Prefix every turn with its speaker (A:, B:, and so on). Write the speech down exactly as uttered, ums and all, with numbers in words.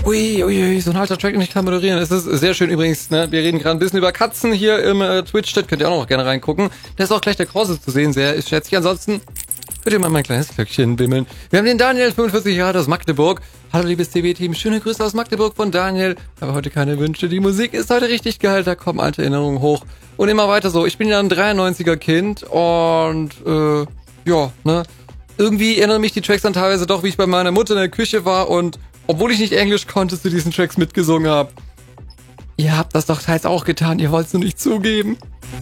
A: Ui, ui, ui, so ein alter Track, den ich kann moderieren. Es ist sehr schön übrigens, ne? Wir reden gerade ein bisschen über Katzen hier im äh, Twitch-Chat. Könnt ihr auch noch gerne reingucken. Da ist auch gleich der Krause zu sehen, sehr schätze ich. Ansonsten würde mal mein kleines Flöckchen bimmeln. Wir haben den Daniel, fünfundvierzig Jahre aus Magdeburg. Hallo liebes T V-Team, schöne Grüße aus Magdeburg von Daniel. Aber heute keine Wünsche. Die Musik ist heute richtig geil, da kommen alte Erinnerungen hoch. Und immer weiter so. Ich bin ja ein dreiundneunziger Kind und äh, ja, ne? Irgendwie erinnern mich die Tracks dann teilweise doch, wie ich bei meiner Mutter in der Küche war und obwohl ich nicht Englisch konnte, zu diesen Tracks mitgesungen habe. Ihr habt das doch teils auch getan, ihr wollt es nur nicht zugeben.